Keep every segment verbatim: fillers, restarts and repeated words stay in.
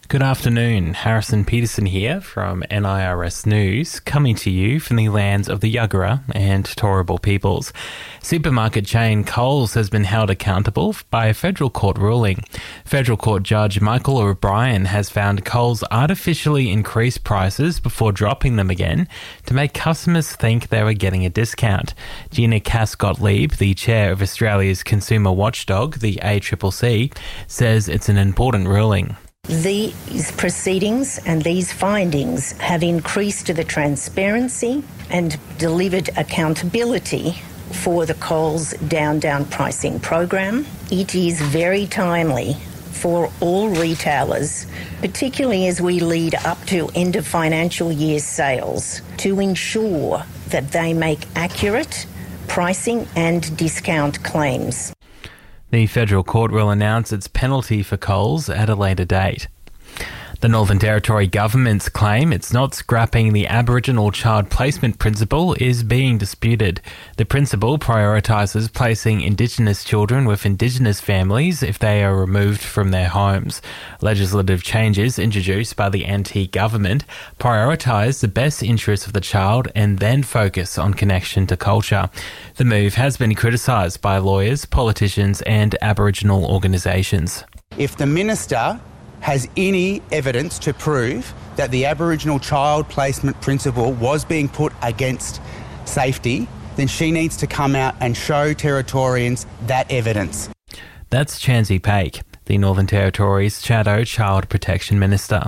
Good afternoon, Harrison Peterson here from N I R S News, coming to you from the lands of the Yagara and Turrbal peoples. Supermarket chain Coles has been held accountable by a federal court ruling. Federal Court Judge Michael O'Brien has found Coles artificially increased prices before dropping them again to make customers think they were getting a discount. Gina Cass-Gottlieb, the chair of Australia's consumer watchdog, the A C C C, says it's an important ruling. These proceedings and these findings have increased the transparency and delivered accountability for the Coles Down Down pricing program. It is very timely for all retailers, particularly as we lead up to end of financial year sales, to ensure that they make accurate pricing and discount claims. The federal court will announce its penalty for Coles at a later date. The Northern Territory government's claim it's not scrapping the Aboriginal child placement principle is being disputed. The principle prioritises placing Indigenous children with Indigenous families if they are removed from their homes. Legislative changes introduced by the N T government prioritise the best interests of the child and then focus on connection to culture. The move has been criticised by lawyers, politicians and Aboriginal organisations. If the minister has any evidence to prove that the Aboriginal child placement principle was being put against safety, then she needs to come out and show Territorians that evidence. That's Chansey Paik, the Northern Territory's Shadow Child Protection Minister.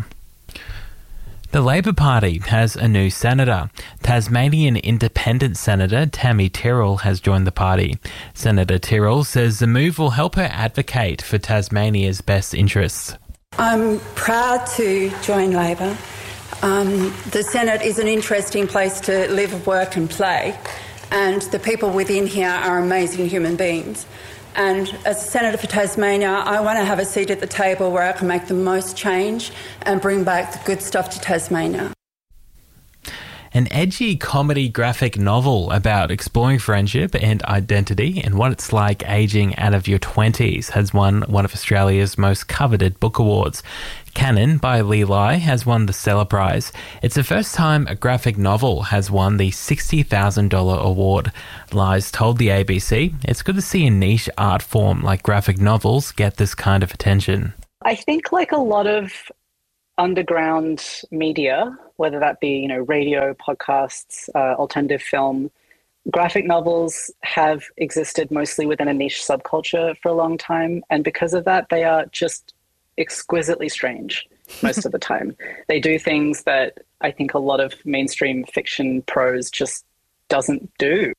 The Labor Party has a new senator. Tasmanian Independent Senator Tammy Tyrrell has joined the party. Senator Tyrrell says the move will help her advocate for Tasmania's best interests. I'm proud to join Labor. Um, the Senate is an interesting place to live, work and play, and the people within here are amazing human beings. And as Senator for Tasmania, I want to have a seat at the table where I can make the most change and bring back the good stuff to Tasmania. An edgy comedy graphic novel about exploring friendship and identity and what it's like ageing out of your twenties has won one of Australia's most coveted book awards. Canon by Lee Lai has won the Stella Prize. It's the first time a graphic novel has won the sixty thousand dollars award. Lai's told the A B C it's good to see a niche art form like graphic novels get this kind of attention. I think like a lot of underground media, whether that be, you know, radio, podcasts, uh, alternative film, graphic novels have existed mostly within a niche subculture for a long time. And because of that, they are just exquisitely strange most of the time. They do things that I think a lot of mainstream fiction prose just doesn't do.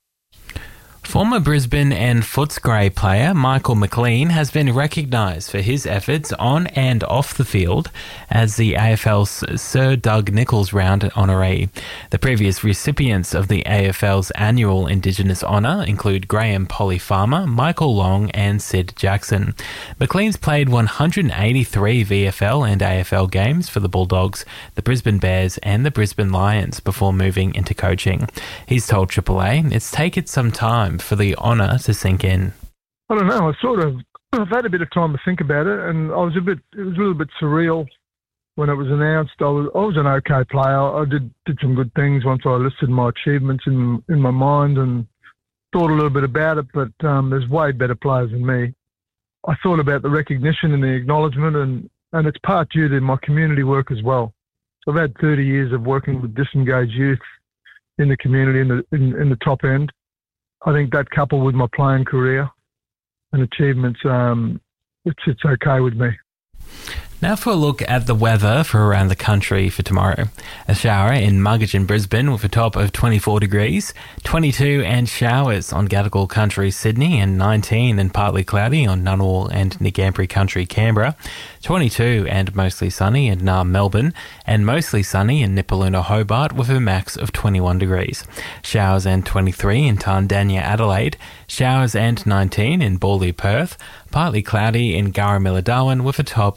Former Brisbane and Footscray player Michael McLean has been recognised for his efforts on and off the field as the A F L's Sir Doug Nicholls Round honoree. The previous recipients of the A F L's annual Indigenous honour include Graham Polly Farmer, Michael Long and Sid Jackson. McLean's played one hundred eighty-three V F L and A F L games for the Bulldogs, the Brisbane Bears and the Brisbane Lions before moving into coaching. He's told Triple A it's taken some time for the honour to sink in. I don't know. I sort of, I've had a bit of time to think about it, and I was a bit, it was a little bit surreal when it was announced. I was, I was an okay player. I did did some good things once I listed my achievements in in my mind and thought a little bit about it. But um, there's way better players than me. I thought about the recognition and the acknowledgement, and and it's part due to my community work as well. So I've had thirty years of working with disengaged youth in the community in the in, in the top end. I think that coupled with my playing career and achievements, um, it's, it's okay with me. Now for a look at the weather for around the country for tomorrow. A shower in Muggeridge and Brisbane with a top of twenty-four degrees, twenty-two and showers on Gadigal Country, Sydney, and nineteen and partly cloudy on Ngunnawal and Ngambri Country, Canberra, twenty-two and mostly sunny in Naarm, Melbourne, and mostly sunny in Nipaluna, Hobart with a max of twenty-one degrees. Showers and twenty-three in Tandanya, Adelaide, showers and nineteen in Bawley, Perth, partly cloudy in Garramilla, Darwin with a top of thirty.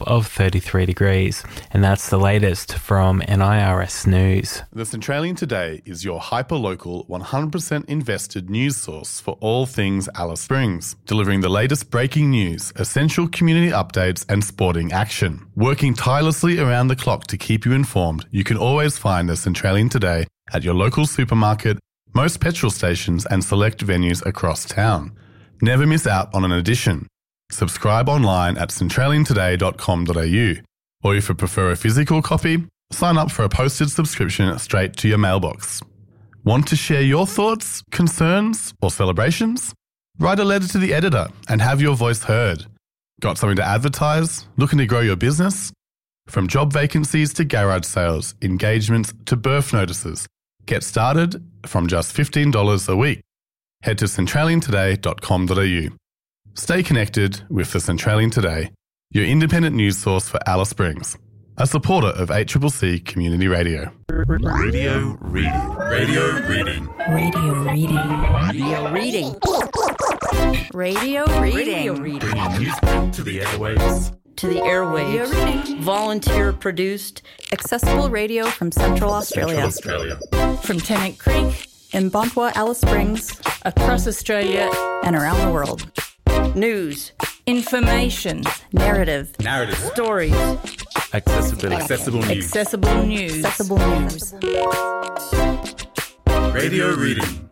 thirty-three degrees. And that's the latest from N I R S News. The Centralian Today is your hyper-local, one hundred percent invested news source for all things Alice Springs, delivering the latest breaking news, essential community updates and sporting action. Working tirelessly around the clock to keep you informed, you can always find the Centralian Today at your local supermarket, most petrol stations and select venues across town. Never miss out on an edition. Subscribe online at centralian today dot com dot a u, or if you prefer a physical copy, sign up for a posted subscription straight to your mailbox. Want to share your thoughts, concerns or celebrations? Write a letter to the editor and have your voice heard. Got something to advertise? Looking to grow your business? From job vacancies to garage sales, engagements to birth notices, get started from just fifteen dollars a week. Head to centralian today dot com dot a u. Stay connected with the Centralian Today, your independent news source for Alice Springs, a supporter of eight C C C Community Radio. Radio reading. Radio reading. Radio reading. Radio reading. Radio reading. Bringing news to the airwaves. To the airwaves. Volunteer produced accessible radio from Central Australia. Central Australia. From Tennant Creek in Bontwa, Alice Springs, across Australia and around the world. News, information, narrative, narrative, stories, accessibility, accessible news, accessible news, accessible news. Radio reading.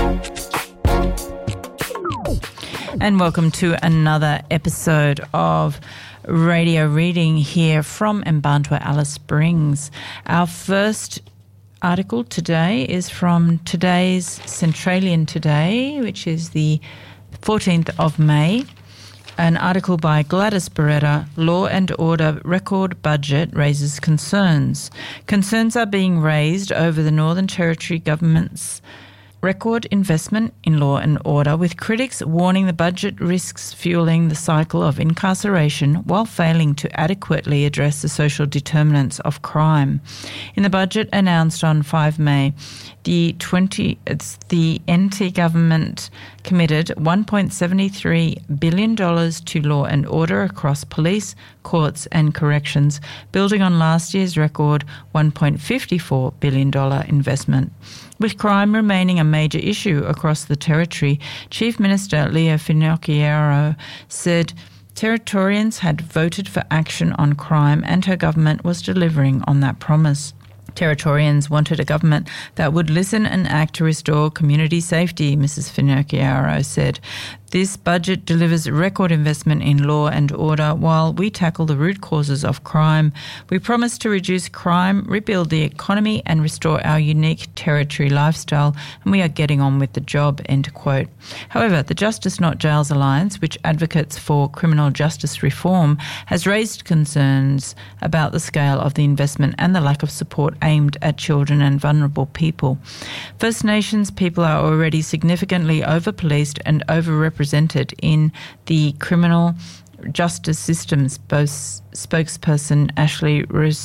And welcome to another episode of Radio Reading here from Mbantua, Alice Springs. Our first article today is from today's Centralian Today, which is the fourteenth of May, an article by Gladys Beretta, Law and Order Record Budget Raises Concerns. Concerns are being raised over the Northern Territory Government's record investment in law and order, with critics warning the budget risks fueling the cycle of incarceration while failing to adequately address the social determinants of crime. In the budget announced on the fifth of May, the twenty it's the N T government committed one point seven three billion dollars to law and order across police, courts and corrections, building on last year's record one point five four billion dollars investment. With crime remaining a major issue across the territory, Chief Minister Leah Finocchiaro said Territorians had voted for action on crime and her government was delivering on that promise. Territorians wanted a government that would listen and act to restore community safety, Missus Finocchiaro said. This budget delivers record investment in law and order while we tackle the root causes of crime. We promise to reduce crime, rebuild the economy and restore our unique territory lifestyle, and we are getting on with the job, end quote. However, the Justice Not Jails Alliance, which advocates for criminal justice reform, has raised concerns about the scale of the investment and the lack of support aimed at children and vulnerable people. First Nations people are already significantly over-policed and over-represented represented in the criminal justice system's spokesperson Ashley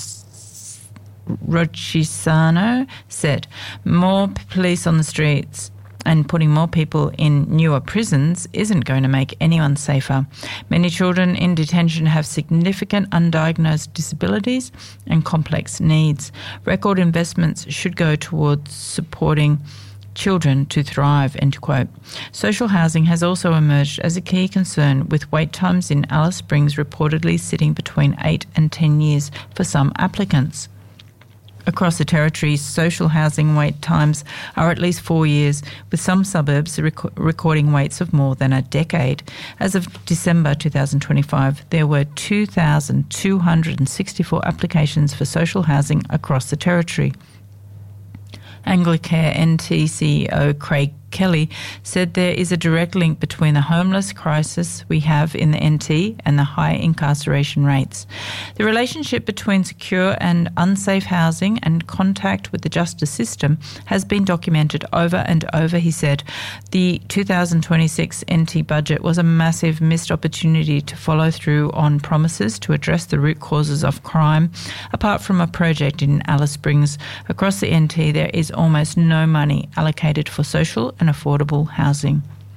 Rochisano said. More police on the streets and putting more people in newer prisons isn't going to make anyone safer. Many children in detention have significant undiagnosed disabilities and complex needs. Record investments should go towards supporting children to thrive, end quote. Social housing has also emerged as a key concern, with wait times in Alice Springs reportedly sitting between eight and ten years for some applicants. Across the territory, social housing wait times are at least four years, with some suburbs rec- recording waits of more than a decade. As of December twenty twenty-five, there were two thousand two hundred sixty-four applications for social housing across the territory. Anglicare N T C E O Craig Kelly said there is a direct link between the homeless crisis we have in the N T and the high incarceration rates. The relationship between secure and unsafe housing and contact with the justice system has been documented over and over, he said. The two thousand twenty-six N T budget was a massive missed opportunity to follow through on promises to address the root causes of crime. Apart from a project in Alice Springs, across the N T there is almost no money allocated for social and affordable housing.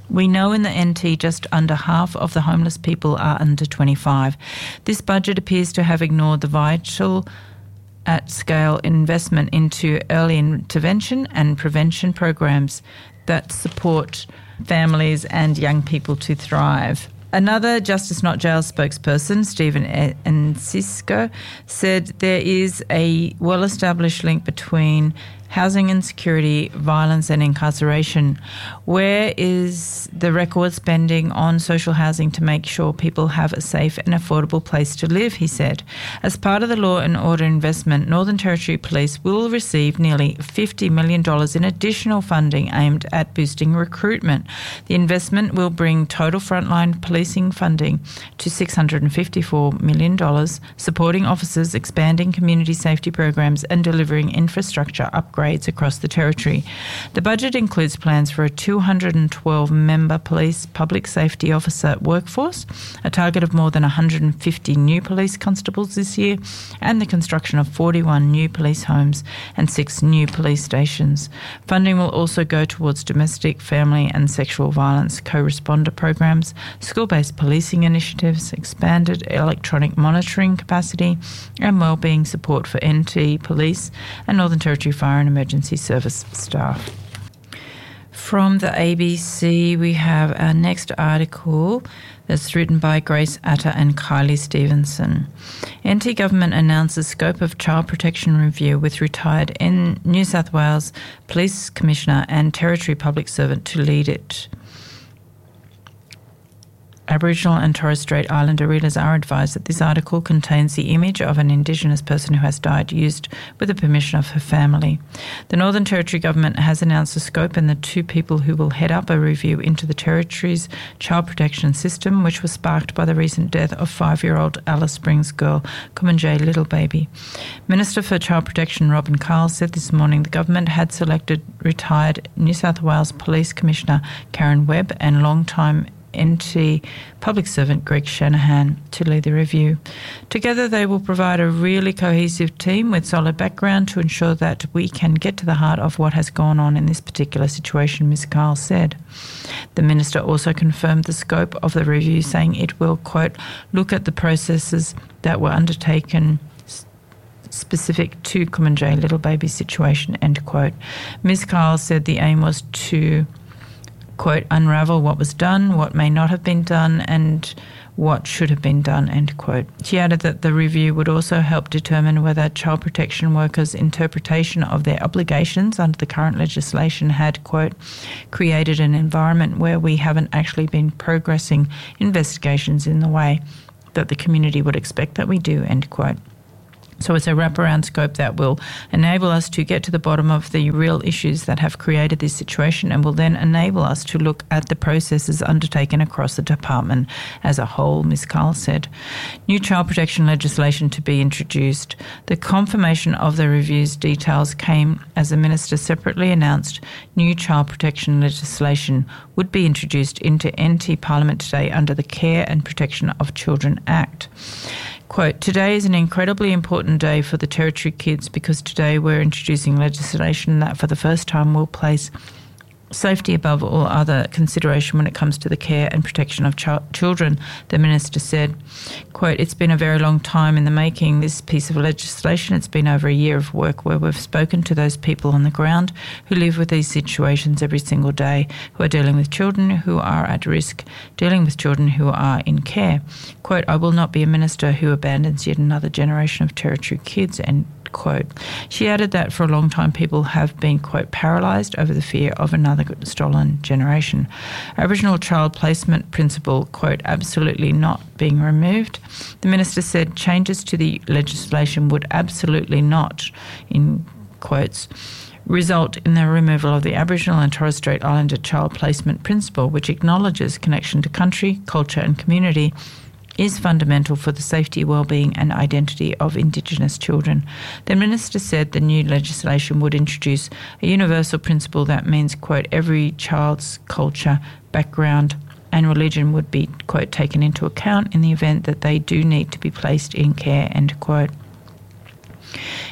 We know in the N T just under half of the homeless people are under twenty-five. This budget appears to have ignored the vital at-scale investment into early intervention and prevention programs that support families and young people to thrive. Another Justice Not Jail spokesperson, Stephen Enciso, said there is a well-established link between housing insecurity, violence and incarceration. Where is the record spending on social housing to make sure people have a safe and affordable place to live, he said. As part of the law and order investment, Northern Territory Police will receive nearly fifty million dollars in additional funding aimed at boosting recruitment. The investment will bring total frontline policing funding to six hundred fifty-four million dollars, supporting officers, expanding community safety programs and delivering infrastructure upgrades across the territory. The budget includes plans for a two hundred twelve member police public safety officer workforce, a target of more than one hundred fifty new police constables this year, and the construction of forty-one new police homes and six new police stations. Funding will also go towards domestic, family and sexual violence co-responder programs, school-based policing initiatives, expanded electronic monitoring capacity and wellbeing support for N T Police and Northern Territory Fire and Emergency Service staff. From the A B C, we have our next article that's written by Grace Atta and Kylie Stevenson. N T Government announces scope of child protection review with retired in New South Wales Police Commissioner and Territory Public Servant to lead it. Aboriginal and Torres Strait Islander readers are advised that this article contains the image of an Indigenous person who has died, used with the permission of her family. The Northern Territory Government has announced the scope and the two people who will head up a review into the Territory's child protection system, which was sparked by the recent death of five-year-old Alice Springs girl, Kumanjayi Little Baby. Minister for Child Protection Robin Karl said this morning the government had selected retired New South Wales Police Commissioner Karen Webb and long-time N T Public Servant Greg Shanahan to lead the review. Together they will provide a really cohesive team with solid background to ensure that we can get to the heart of what has gone on in this particular situation, Miz Karl said. The Minister also confirmed the scope of the review, saying it will, quote, look at the processes that were undertaken specific to Kumanjayi Little Baby's situation, end quote. Miz Karl said the aim was to, quote, unravel what was done, what may not have been done, and what should have been done, end quote. She added that the review would also help determine whether child protection workers' interpretation of their obligations under the current legislation had, quote, created an environment where we haven't actually been progressing investigations in the way that the community would expect that we do, end quote. So it's a wraparound scope that will enable us to get to the bottom of the real issues that have created this situation and will then enable us to look at the processes undertaken across the department as a whole, Miz Karl said. New child protection legislation to be introduced. The confirmation of the review's details came as the Minister separately announced new child protection legislation would be introduced into N T Parliament today under the Care and Protection of Children Act. Quote, today is an incredibly important day for the Territory kids because today we're introducing legislation that for the first time will place safety above all other consideration when it comes to the care and protection of ch- children, the Minister said. Quote, it's been a very long time in the making, this piece of legislation. It's been over a year of work where we've spoken to those people on the ground who live with these situations every single day, who are dealing with children who are at risk, dealing with children who are in care. Quote, I will not be a minister who abandons yet another generation of Territory kids, and quote. She added that for a long time people have been, quote, paralysed over the fear of another stolen generation. Aboriginal child placement principle, quote, absolutely not being removed. The Minister said changes to the legislation would absolutely not, in quotes, result in the removal of the Aboriginal and Torres Strait Islander child placement principle, which acknowledges connection to country, culture and community is fundamental for the safety, well-being and identity of Indigenous children. The Minister said the new legislation would introduce a universal principle that means, quote, every child's culture, background and religion would be, quote, taken into account in the event that they do need to be placed in care, end quote.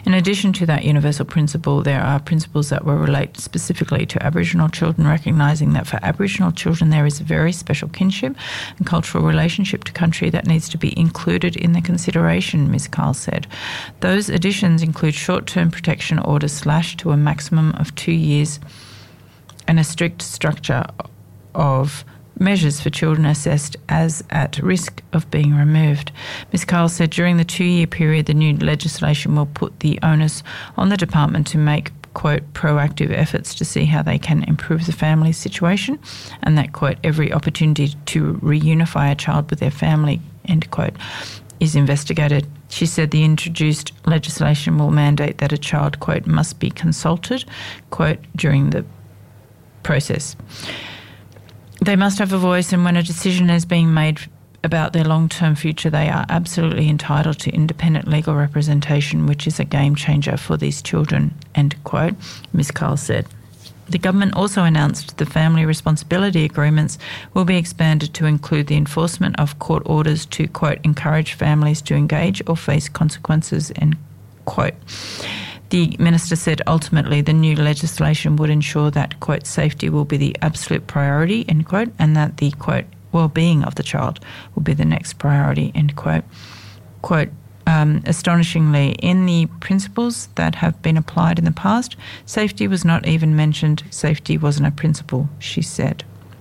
In addition to that universal principle, there are principles that will relate specifically to Aboriginal children, recognising that for Aboriginal children there is a very special kinship and cultural relationship to country that needs to be included in the consideration, Miz Karl said. Those additions include short-term protection orders slashed to a maximum of two years and a strict structure of measures for children assessed as at risk of being removed. Miz Karl said during the two-year period, the new legislation will put the onus on the department to make, quote, proactive efforts to see how they can improve the family situation, and that, quote, every opportunity to reunify a child with their family, end quote, is investigated. She said the introduced legislation will mandate that a child, quote, must be consulted, quote, during the process. They must have a voice, and when a decision is being made about their long-term future, they are absolutely entitled to independent legal representation, which is a game changer for these children, end quote, Miz Karl said. The government also announced the family responsibility agreements will be expanded to include the enforcement of court orders to, quote, encourage families to engage or face consequences, end quote. The minister said ultimately the new legislation would ensure that, quote, safety will be the absolute priority, end quote, and that the, quote, well-being of the child will be the next priority, end quote. Quote, um, astonishingly, in the principles that have been applied in the past, safety was not even mentioned. Safety wasn't a principle, she said.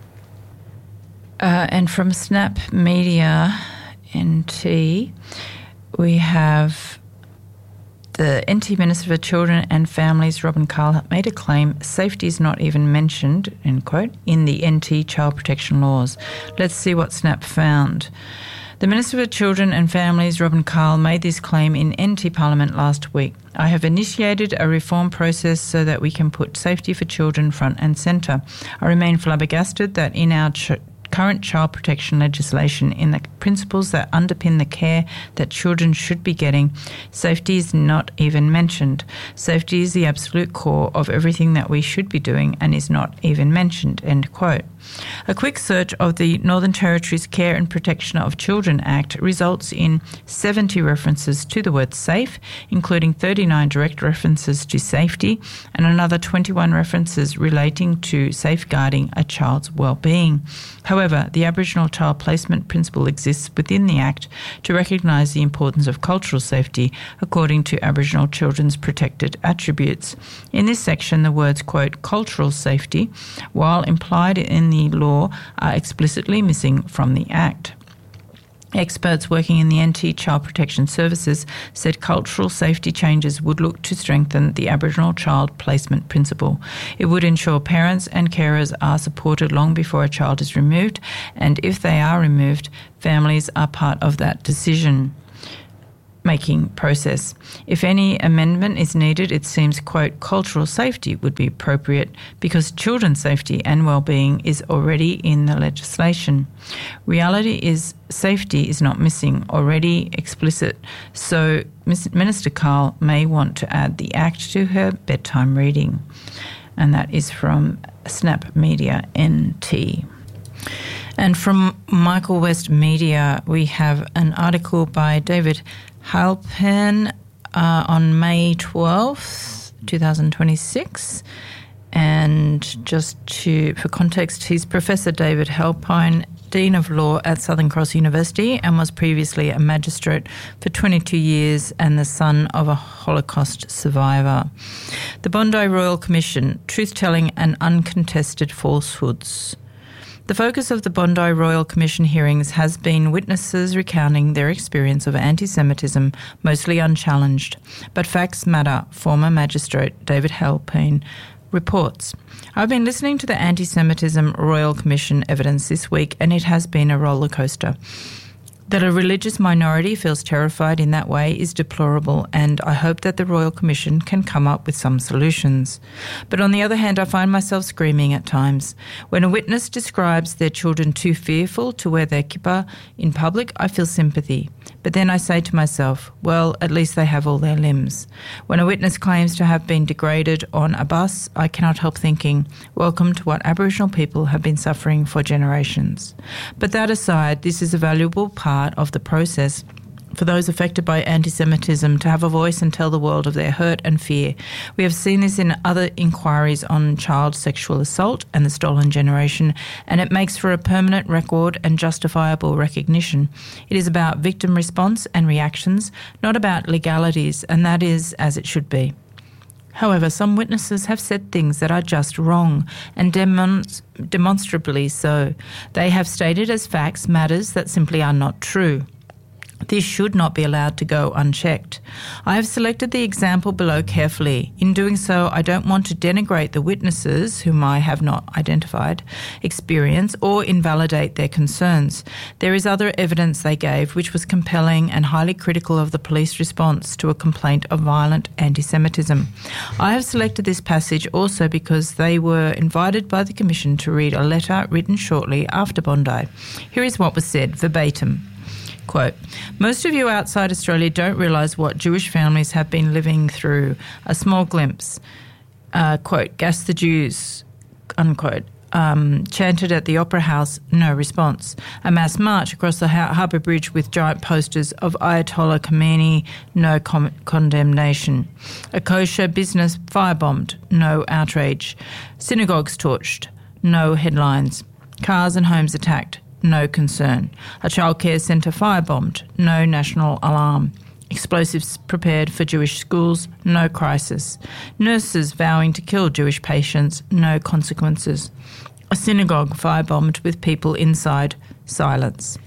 Uh, and from Snap Media N T, we have the N T Minister for Children and Families, Robin Karl, made a claim safety is not even mentioned, end quote, in the N T child protection laws. Let's see what Snap found. The Minister for Children and Families, Robin Karl, made this claim in N T Parliament last week. I have initiated a reform process so that we can put safety for children front and centre. I remain flabbergasted that in our ch- current child protection legislation, in the principles that underpin the care that children should be getting, safety is not even mentioned. Safety is the absolute core of everything that we should be doing and is not even mentioned, end quote. A quick search of the Northern Territory's Care and Protection of Children Act results in seventy references to the word safe, including thirty-nine direct references to safety and another twenty-one references relating to safeguarding a child's well-being. However, the Aboriginal Child Placement Principle exists within the Act to recognise the importance of cultural safety according to Aboriginal children's protected attributes. In this section, the words, quote, cultural safety, while implied in the law, are explicitly missing from the Act. Experts working in the N T Child Protection Services said cultural safety changes would look to strengthen the Aboriginal Child Placement Principle. It would ensure parents and carers are supported long before a child is removed, and if they are removed, families are part of that decision making process. If any amendment is needed, it seems, quote, cultural safety would be appropriate because children's safety and well-being is already in the legislation. Reality is safety is not missing, already explicit, so Minister Karl may want to add the Act to her bedtime reading. And that is from Snap Media N T. And from Michael West Media, we have an article by David Halpern uh, on May twelfth, twenty twenty-six. And just to, for context, he's Professor David Halpern, Dean of Law at Southern Cross University, and was previously a magistrate for twenty-two years and the son of a Holocaust survivor. The Bondi Royal Commission, Truth-Telling and Uncontested Falsehoods. The focus of the Bondi Royal Commission hearings has been witnesses recounting their experience of anti-Semitism, mostly unchallenged. But facts matter, former magistrate David Halpern reports. I've been listening to the Anti-Semitism Royal Commission evidence this week, and it has been a roller coaster. That a religious minority feels terrified in that way is deplorable, and I hope that the Royal Commission can come up with some solutions. But on the other hand, I find myself screaming at times. When a witness describes their children too fearful to wear their kippah in public, I feel sympathy. But then I say to myself, well, at least they have all their limbs. When a witness claims to have been degraded on a bus, I cannot help thinking, welcome to what Aboriginal people have been suffering for generations. But that aside, this is a valuable part of the process for those affected by anti-Semitism to have a voice and tell the world of their hurt and fear. We have seen this in other inquiries on child sexual assault and the stolen generation, and it makes for a permanent record and justifiable recognition. It is about victim response and reactions, not about legalities, and that is as it should be. However, some witnesses have said things that are just wrong, and demons- demonstrably so. They have stated as facts matters that simply are not true. This should not be allowed to go unchecked. I have selected the example below carefully. In doing so, I don't want to denigrate the witnesses, whom I have not identified, experience, or invalidate their concerns. There is other evidence they gave which was compelling and highly critical of the police response to a complaint of violent anti-Semitism. I have selected this passage also because they were invited by the Commission to read a letter written shortly after Bondi. Here is what was said, verbatim. Quote, most of you outside Australia don't realise what Jewish families have been living through. A small glimpse. Uh, quote, gas the Jews, unquote. Um, chanted at the Opera House, no response. A mass march across the Harbour Bridge with giant posters of Ayatollah Khomeini, no com- condemnation. A kosher business firebombed, no outrage. Synagogues torched, no headlines. Cars and homes attacked, no concern. A childcare centre firebombed, no national alarm. Explosives prepared for Jewish schools, no crisis. Nurses vowing to kill Jewish patients, no consequences. A synagogue firebombed with people inside, silence.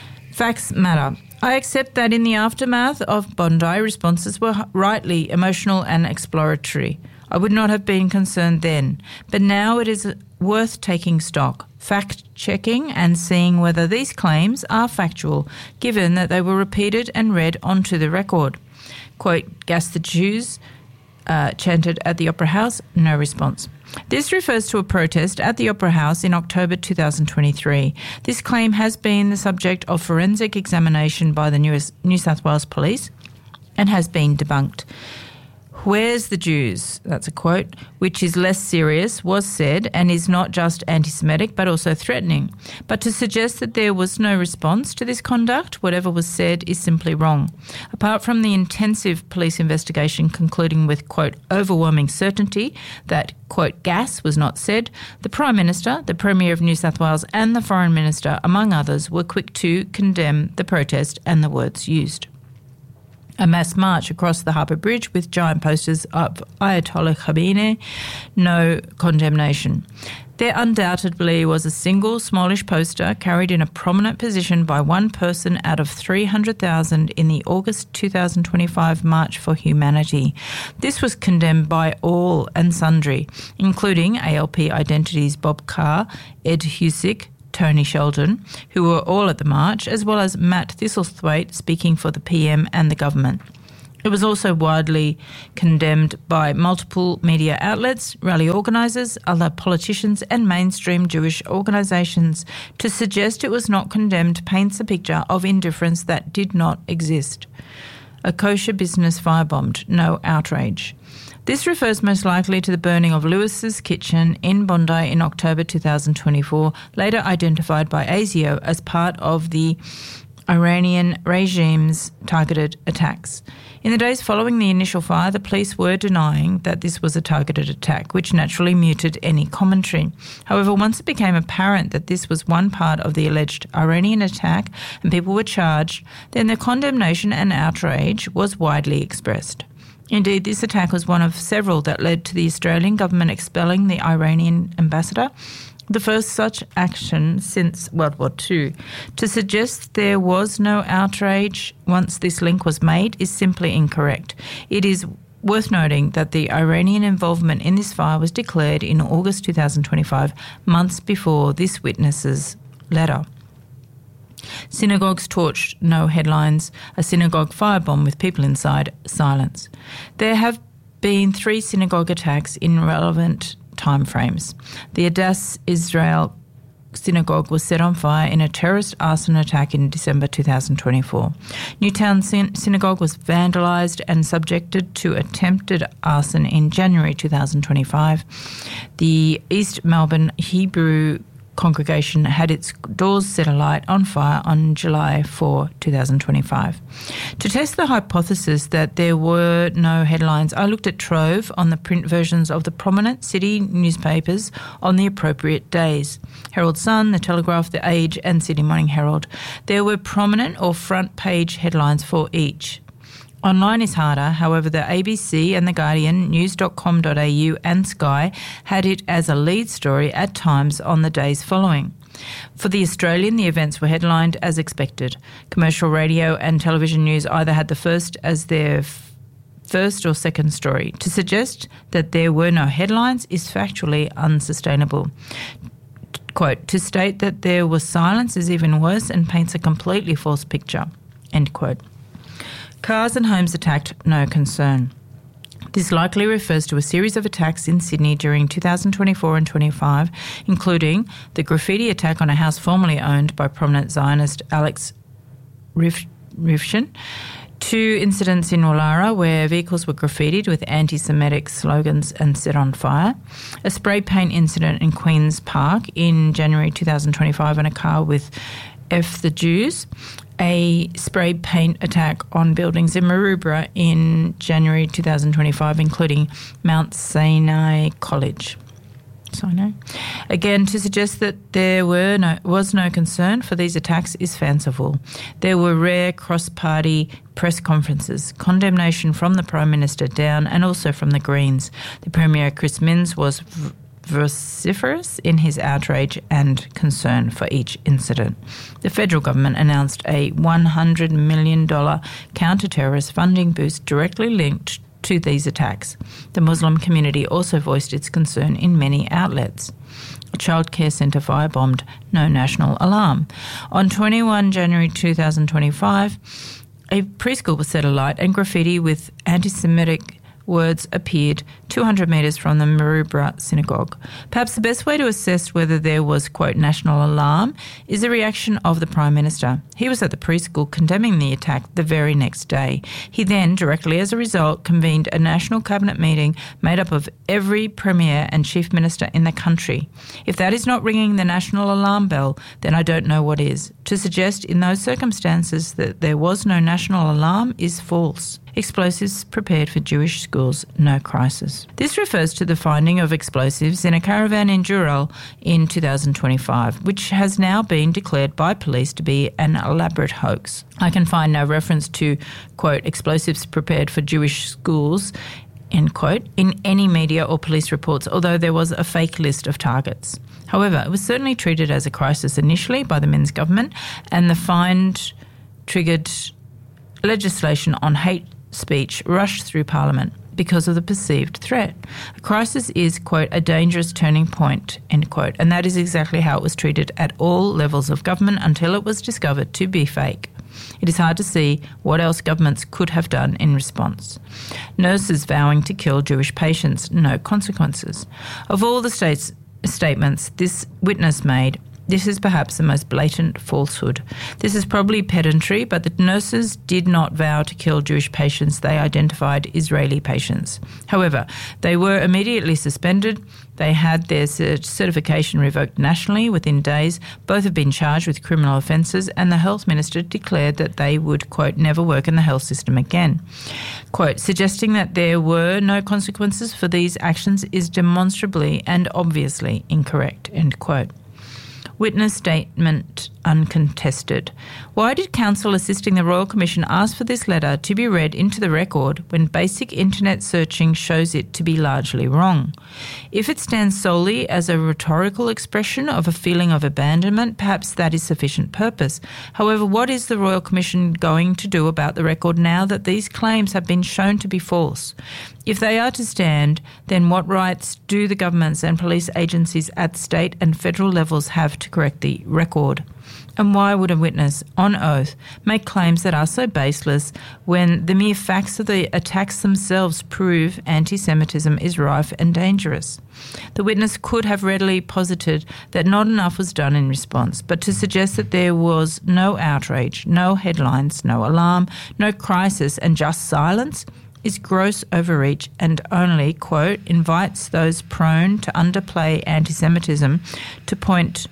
Facts matter. I accept that in the aftermath of Bondi, responses were rightly emotional and exploratory. I would not have been concerned then, but now it is worth taking stock, fact-checking and seeing whether these claims are factual, given that they were repeated and read onto the record. Quote, gas the Jews, uh, chanted at the Opera House, no response. This refers to a protest at the Opera House in October two thousand twenty-three. This claim has been the subject of forensic examination by the New South Wales Police and has been debunked. Where's the Jews? That's a quote, which is less serious, was said, and is not just anti-Semitic but also threatening. But to suggest that there was no response to this conduct, whatever was said, is simply wrong. Apart from the intensive police investigation concluding with, quote, overwhelming certainty that, quote, gas was not said, the Prime Minister, the Premier of New South Wales and the Foreign Minister, among others, were quick to condemn the protest and the words used. A mass march across the Harbour Bridge with giant posters of Ayatollah Khomeini, no condemnation. There undoubtedly was a single smallish poster carried in a prominent position by one person out of three hundred thousand in the August two thousand twenty-five March for Humanity. This was condemned by all and sundry, including A L P Identity's Bob Carr, Ed Husick, Tony Sheldon, who were all at the march, as well as Matt Thistlethwaite speaking for the P M and the government. It was also widely condemned by multiple media outlets, rally organisers, other politicians and mainstream Jewish organisations. To suggest it was not condemned paints a picture of indifference that did not exist. A kosher business firebombed, no outrage. This refers most likely to the burning of Lewis's kitchen in Bondi in October two thousand twenty-four, later identified by ASIO as part of the Iranian regime's targeted attacks. In the days following the initial fire, the police were denying that this was a targeted attack, which naturally muted any commentary. However, once it became apparent that this was one part of the alleged Iranian attack and people were charged, then the condemnation and outrage was widely expressed. Indeed, this attack was one of several that led to the Australian government expelling the Iranian ambassador, the first such action since World War Two. To suggest there was no outrage once this link was made is simply incorrect. It is worth noting that the Iranian involvement in this fire was declared in August two thousand twenty-five, months before this witness's letter. Synagogues torched, no headlines. A synagogue firebomb with people inside, silence. There have been three synagogue attacks in relevant timeframes. The Adass Israel synagogue was set on fire in a terrorist arson attack in December two thousand twenty-four. Newtown Syn- Synagogue was vandalised and subjected to attempted arson in January two thousand twenty-five. The East Melbourne Hebrew congregation had its doors set alight on fire on July fourth, twenty twenty-five. To test the hypothesis that there were no headlines, I looked at Trove on the print versions of the prominent city newspapers on the appropriate days. Herald Sun, The Telegraph, The Age and Sydney Morning Herald. There were prominent or front page headlines for each. Online is harder, however the A B C and The Guardian, news dot com dot a u and Sky had it as a lead story at times on the days following. For The Australian, the events were headlined as expected. Commercial radio and television news either had the first as their f- first or second story. To suggest that there were no headlines is factually unsustainable. Quote, to state that there was silence is even worse and paints a completely false picture. End quote. Cars and homes attacked, no concern. This likely refers to a series of attacks in Sydney during two thousand twenty-four and twenty-five, including the graffiti attack on a house formerly owned by prominent Zionist Alex Rif- Rifshin, two incidents in Woollahra where vehicles were graffitied with anti-Semitic slogans and set on fire, a spray paint incident in Queen's Park in January two thousand twenty-five and a car with F the Jews, a spray paint attack on buildings in Maroubra in January two thousand twenty-five, including Mount Sinai College. Sinai. Again, to suggest that there were no, was no concern for these attacks is fanciful. There were rare cross-party press conferences, condemnation from the Prime Minister down and also from the Greens. The Premier, Chris Minns, was v- vociferous in his outrage and concern for each incident. The federal government announced a one hundred million dollars counter-terrorist funding boost directly linked to these attacks. The Muslim community also voiced its concern in many outlets. A childcare centre firebombed, no national alarm. On the twenty-first of January two thousand twenty-five, a preschool was set alight and graffiti with anti-Semitic words appeared two hundred metres from the Maroubra synagogue. Perhaps the best way to assess whether there was, quote, national alarm is the reaction of the Prime Minister. He was at the preschool condemning the attack the very next day. He then, directly as a result, convened a national cabinet meeting made up of every Premier and Chief Minister in the country. If that is not ringing the national alarm bell, then I don't know what is. To suggest in those circumstances that there was no national alarm is false. Explosives prepared for Jewish schools, no crisis. This refers to the finding of explosives in a caravan in Dural in two thousand twenty-five, which has now been declared by police to be an elaborate hoax. I can find no reference to, quote, explosives prepared for Jewish schools, end quote, in any media or police reports, although there was a fake list of targets. However, it was certainly treated as a crisis initially by the Minns government, and the find triggered legislation on hate speech rushed through Parliament because of the perceived threat. A crisis is, quote, a dangerous turning point, end quote, and that is exactly how it was treated at all levels of government until it was discovered to be fake. It is hard to see what else governments could have done in response. Nurses vowing to kill Jewish patients, no consequences. Of all the state's statements this witness made, this is perhaps the most blatant falsehood. This is probably pedantry, but the nurses did not vow to kill Jewish patients. They identified Israeli patients. However, they were immediately suspended. They had their certification revoked nationally within days. Both have been charged with criminal offences, and the health minister declared that they would, quote, never work in the health system again. Quote, suggesting that there were no consequences for these actions is demonstrably and obviously incorrect, end quote. Witness statement uncontested. Why did counsel assisting the Royal Commission ask for this letter to be read into the record when basic internet searching shows it to be largely wrong? If it stands solely as a rhetorical expression of a feeling of abandonment, perhaps that is sufficient purpose. However, what is the Royal Commission going to do about the record now that these claims have been shown to be false? If they are to stand, then what rights do the governments and police agencies at state and federal levels have to correct the record? And why would a witness, on oath, make claims that are so baseless when the mere facts of the attacks themselves prove anti-Semitism is rife and dangerous? The witness could have readily posited that not enough was done in response, but to suggest that there was no outrage, no headlines, no alarm, no crisis, and just silence is gross overreach and only, quote, invites those prone to underplay anti-Semitism to point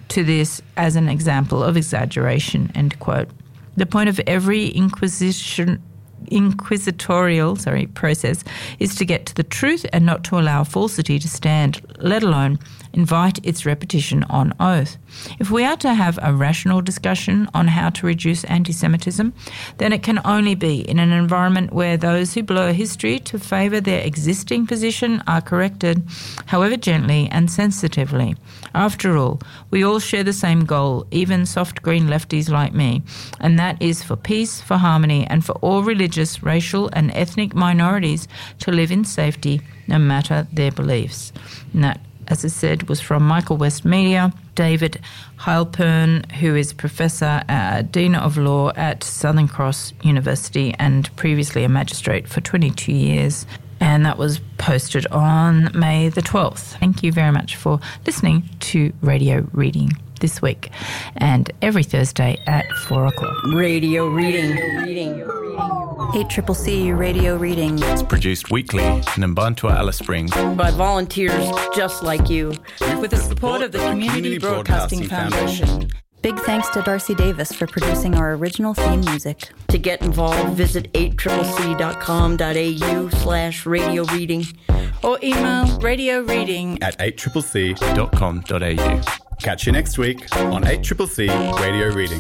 to this as an example of exaggeration, end quote. The point of every inquisition inquisitorial sorry, process is to get to the truth and not to allow falsity to stand, let alone invite its repetition on oath. If we are to have a rational discussion on how to reduce anti-Semitism, then it can only be in an environment where those who blur history to favour their existing position are corrected, however gently and sensitively. After all, we all share the same goal, even soft green lefties like me, and that is for peace, for harmony, and for all religious, racial and ethnic minorities to live in safety no matter their beliefs. And that, as I said, was from Michael West Media. David Heilpern, who is Professor, uh, Dean of Law at Southern Cross University and previously a magistrate for twenty-two years. And that was posted on May the twelfth. Thank you very much for listening to Radio Reading this week and every Thursday at four o'clock. Radio Reading. Reading. eight C C C Radio Reading. It's produced weekly in Mbantua, Alice Springs By volunteers just like you. With the support of the Community Broadcasting Foundation. Big thanks to Darcy Davis for producing our original theme music. To get involved, visit eight c c c dot com dot a u slash radio reading. Or email radio reading at eight c c c dot com dot a u. Catch you next week on eight C C C Radio Reading.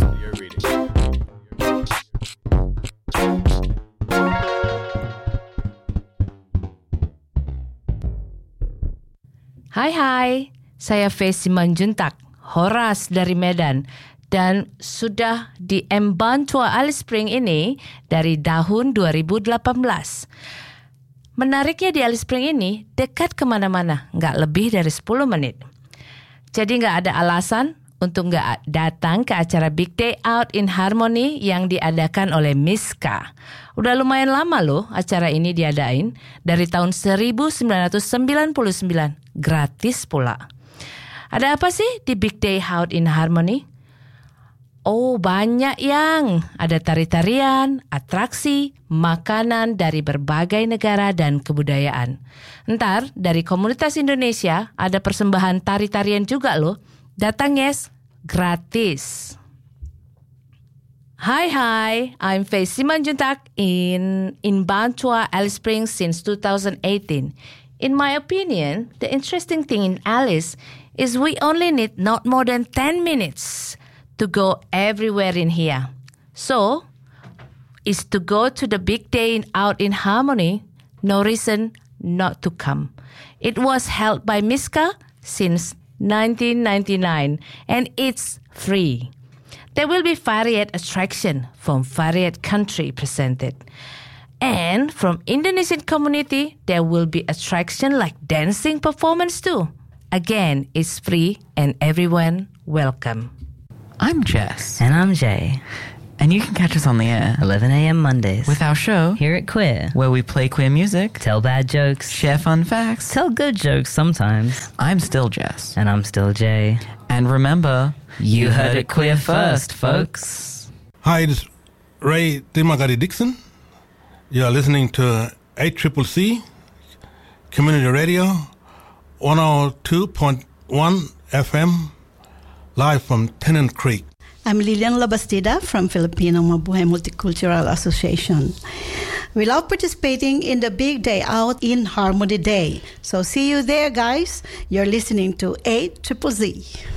Hai hai, saya Faye Simanjuntak, Horas dari Medan, dan sudah di Mbantua Alice Springs ini dari tahun dua ribu delapan belas. Menariknya di Alice Springs ini dekat kemana-mana, nggak lebih dari sepuluh menit. Jadi nggak ada alasan untuk nggak datang ke acara Big Day Out in Harmony yang diadakan oleh Miska. Udah lumayan lama loh acara ini diadain, dari tahun seribu sembilan ratus sembilan puluh sembilan. Gratis pula. Ada apa sih di Big Day Out in Harmony? Oh, banyak yang. Ada tari-tarian, atraksi, makanan dari berbagai negara dan kebudayaan. Ntar dari komunitas Indonesia ada persembahan tari-tarian juga loh. Datang yes, gratis. Hi, hi, I'm Faye Simanjuntak in Mbantua, Alice Springs since two thousand eighteen. In my opinion, the interesting thing in Alice is we only need not more than ten minutes to go everywhere in here. So, is to go to the Big Day Out in Harmony, no reason not to come. It was held by Miska since nineteen ninety-nine and it's free. There will be varied attraction from varied country presented. And from Indonesian community, there will be attraction like dancing performance too. Again, it's free and everyone welcome. I'm Jess. And I'm Jay. And you can catch us on the air eleven a.m. Mondays with our show Here at Queer, where we play queer music, tell bad jokes, share fun facts, tell good jokes sometimes. I'm still Jess. And I'm still Jay. And remember, you, you heard, heard it queer first, folks. Hi, this is Ray Dimagari Dixon. You're listening to eight C C C Community Radio, one oh two point one F M, live from Tennant Creek. I'm Lilian Labastida from Filipino Mabuhay Multicultural Association. We love participating in the Big Day Out in Harmony Day. So see you there, guys. You're listening to eight C C C.